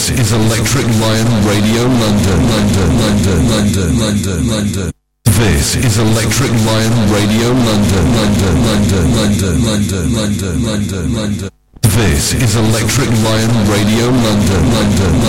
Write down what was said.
This is Electric Lion Radio London, London, London, London, London, London. This is Electric Lion Radio London, London, London, London, London, London, London, London. This is Electric Lion Radio London, London.